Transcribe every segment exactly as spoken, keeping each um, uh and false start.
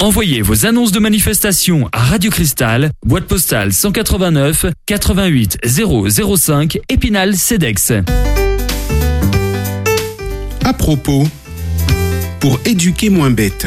Envoyez vos annonces de manifestation à Radio Cristal, boîte postale cent quatre-vingt-neuf quatre-vingt-huit zéro zéro cinq, Épinal, Cedex. À propos, pour éduquer moins bête.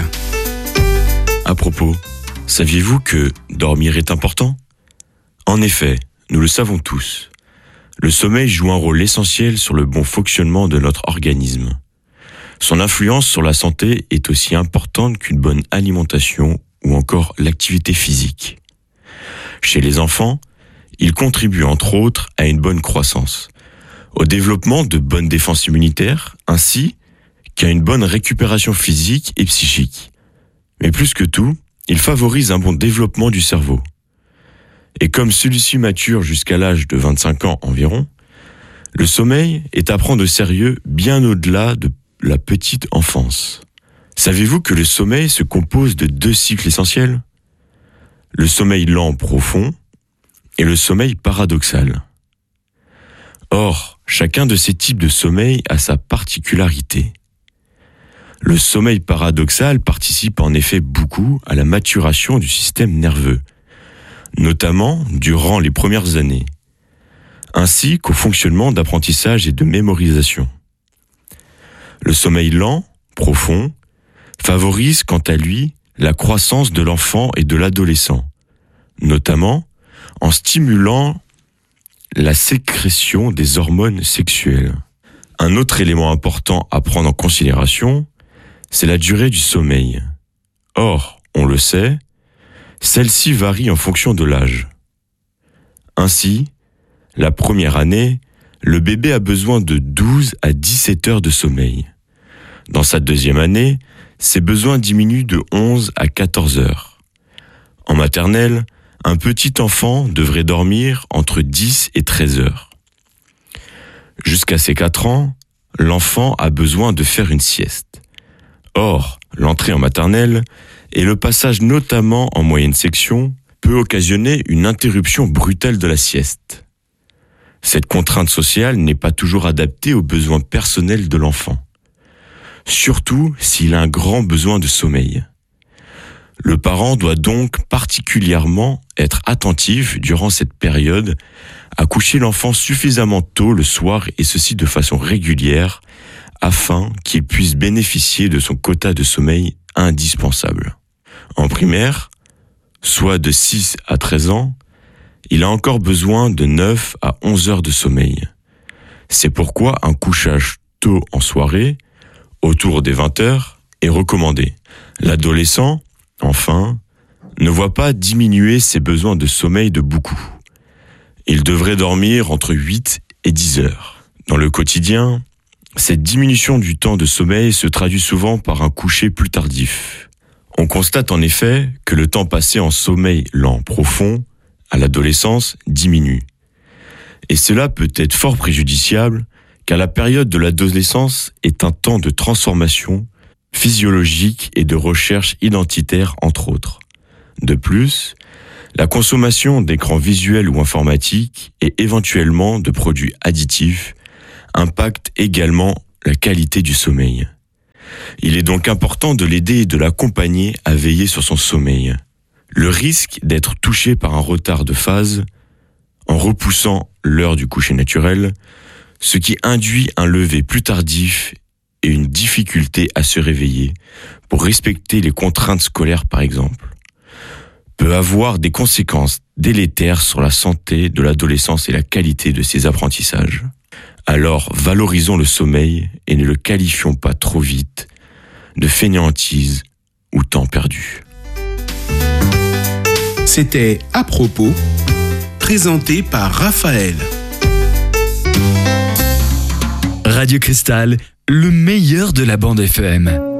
À propos, saviez-vous que dormir est important ? En effet, nous le savons tous. Le sommeil joue un rôle essentiel sur le bon fonctionnement de notre organisme. Son influence sur la santé est aussi importante qu'une bonne alimentation ou encore l'activité physique. Chez les enfants, il contribue entre autres à une bonne croissance, au développement de bonnes défenses immunitaires, ainsi qu'à une bonne récupération physique et psychique. Mais plus que tout, il favorise un bon développement du cerveau. Et comme celui-ci mature jusqu'à l'âge de vingt-cinq ans environ, le sommeil est à prendre au sérieux bien au-delà de la petite enfance. Savez-vous que le sommeil se compose de deux cycles essentiels ? Le sommeil lent profond et le sommeil paradoxal. Or, chacun de ces types de sommeil a sa particularité. Le sommeil paradoxal participe en effet beaucoup à la maturation du système nerveux, notamment durant les premières années, ainsi qu'au fonctionnement d'apprentissage et de mémorisation. Le sommeil lent, profond, favorise quant à lui la croissance de l'enfant et de l'adolescent, notamment en stimulant la sécrétion des hormones sexuelles. Un autre élément important à prendre en considération, c'est la durée du sommeil. Or, on le sait, celle-ci varie en fonction de l'âge. Ainsi, la première année, le bébé a besoin de douze à dix-sept heures de sommeil. Dans sa deuxième année, ses besoins diminuent de onze à quatorze heures. En maternelle, un petit enfant devrait dormir entre dix et treize heures. Jusqu'à ses quatre ans, l'enfant a besoin de faire une sieste. Or, l'entrée en maternelle et le passage notamment en moyenne section peut occasionner une interruption brutale de la sieste. Cette contrainte sociale n'est pas toujours adaptée aux besoins personnels de l'enfant, surtout s'il a un grand besoin de sommeil. Le parent doit donc particulièrement être attentif durant cette période à coucher l'enfant suffisamment tôt le soir et ceci de façon régulière afin qu'il puisse bénéficier de son quota de sommeil indispensable. En primaire, soit de six à treize ans, il a encore besoin de neuf à onze heures de sommeil. C'est pourquoi un couchage tôt en soirée, autour des vingt heures, est recommandé. L'adolescent, enfin, ne voit pas diminuer ses besoins de sommeil de beaucoup. Il devrait dormir entre huit et dix heures. Dans le quotidien, cette diminution du temps de sommeil se traduit souvent par un coucher plus tardif. On constate en effet que le temps passé en sommeil lent profond à l'adolescence diminue. Et cela peut être fort préjudiciable car la période de l'adolescence est un temps de transformation physiologique et de recherche identitaire entre autres. De plus, la consommation d'écrans visuels ou informatiques et éventuellement de produits additifs impacte également la qualité du sommeil. Il est donc important de l'aider et de l'accompagner à veiller sur son sommeil. Le risque d'être touché par un retard de phase en repoussant l'heure du coucher naturel, ce qui induit un lever plus tardif et une difficulté à se réveiller pour respecter les contraintes scolaires par exemple, peut avoir des conséquences délétères sur la santé de l'adolescence et la qualité de ses apprentissages. Alors valorisons le sommeil et ne le qualifions pas trop vite de fainéantise ou temps perdu. C'était À propos, présenté par Raphaël. Radio Cristal, le meilleur de la bande F M.